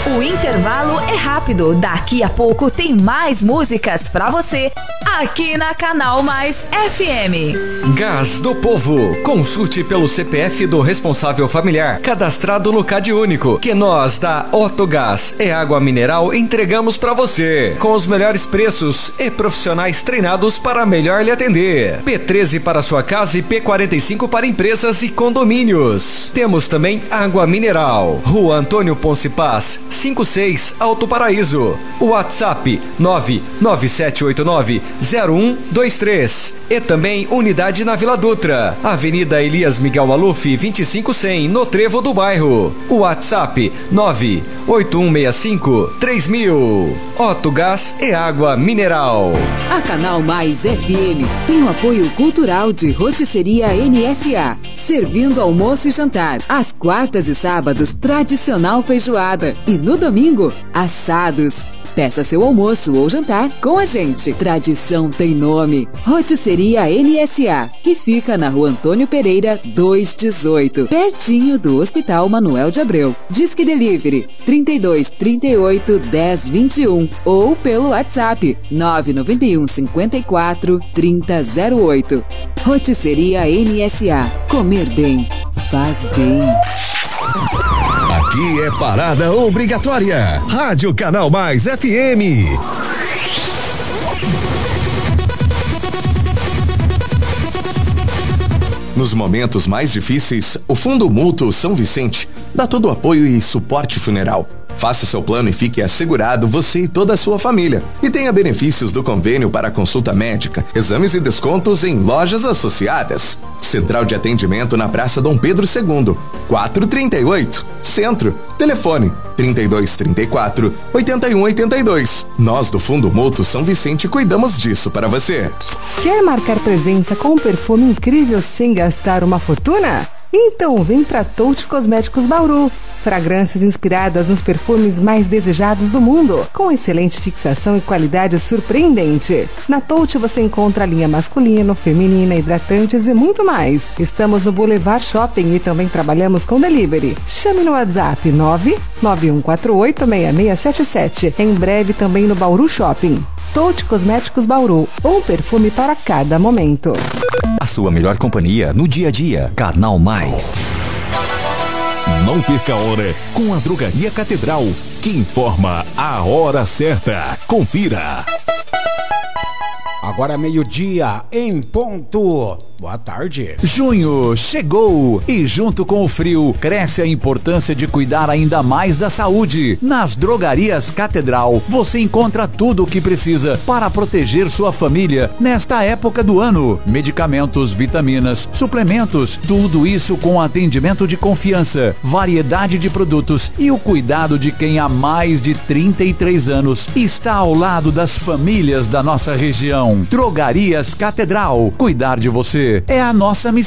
O intervalo é rápido. Daqui a pouco tem mais músicas pra você aqui na Canal Mais FM. Gás do Povo. Consulte pelo CPF do responsável familiar cadastrado no Cade Único, que nós da Otto Gás é água mineral entregamos pra você com os melhores preços e profissionais treinados para melhor lhe atender. P13 para sua casa e P45 para empresas e condomínios. Temos também água mineral. Rua Antônio Ponce Paz, 56, Alto Paraíso. WhatsApp 997890123. E também unidade na Vila Dutra, Avenida Elias Miguel Maluf, 2500, no Trevo do Bairro. WhatsApp 981653000. Otto Gás é água mineral. A Canal Mais FM tem o apoio cultural de Rotisseria NSA, servindo almoço e jantar. Às quartas e sábados, tradicional feijoada. E no domingo, assados. Peça seu almoço ou jantar com a gente. Tradição tem nome. Rotisseria NSA, que fica na Rua Antônio Pereira, 218, pertinho do Hospital Manuel de Abreu. Disque Delivery 32 38 10 21 ou pelo WhatsApp 991 54 3008. Rotisseria NSA. Comer bem faz bem. Aqui é parada obrigatória. Rádio Canal Mais FM. Nos momentos mais difíceis, o Fundo Mútuo São Vicente dá todo o apoio e suporte funeral. Faça seu plano e fique assegurado você e toda a sua família. E tenha benefícios do convênio para consulta médica, exames e descontos em lojas associadas. Central de atendimento na Praça Dom Pedro II, 438, Centro. Telefone 3234 8182. Nós do Fundo Mútuo São Vicente cuidamos disso para você. Quer marcar presença com um perfume incrível sem gastar uma fortuna? Então vem pra Touch Cosméticos Bauru. Fragrâncias inspiradas nos perfumes mais desejados do mundo, com excelente fixação e qualidade surpreendente. Na Touch você encontra a linha masculino, feminina, hidratantes e muito mais. Estamos no Boulevard Shopping e também trabalhamos com delivery. Chame no WhatsApp 991486677. Em breve também no Bauru Shopping. Touch Cosméticos Bauru, um perfume para cada momento. A sua melhor companhia no dia a dia. Canal Mais. Não perca a hora com a Drogaria Catedral, que informa a hora certa. Confira. Agora meio-dia em ponto. Boa tarde. Junho chegou e junto com o frio cresce a importância de cuidar ainda mais da saúde. Nas Drogarias Catedral você encontra tudo o que precisa para proteger sua família nesta época do ano. Medicamentos, vitaminas, suplementos, tudo isso com atendimento de confiança, variedade de produtos e o cuidado de quem há mais de 33 anos está ao lado das famílias da nossa região. Drogarias Catedral. Cuidar de você é a nossa missão.